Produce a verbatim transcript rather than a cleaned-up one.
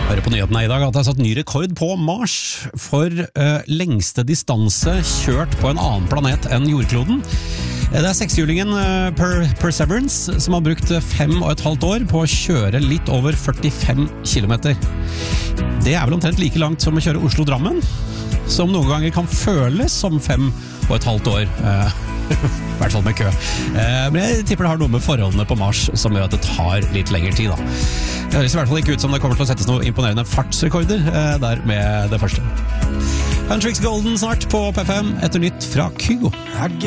Hører på nyhetene i dag at det er satt ny rekord på Mars for uh, lengste distanse kjørt på en annen planet enn jordkloden. Det er sekshjulingen uh, per Perseverance som har brukt fem og et halvt år på å kjøre litt over førtifem kilometer. Det er vel omtrent like langt som å kjøre Oslo-Drammen, som noen ganger kan føles som fem og et halvt år. Uh, I hvert fall med kø. Uh, men jeg tipper det har noe med forholdene på Mars som gjør at det tar litt lengre tid da. Det høres i hvert fall ikke ut som det kommer til å settes noen imponerende fartsrekorder uh, der med det første. Huntrix Golden snart på P fem etter nytt fra Kygo.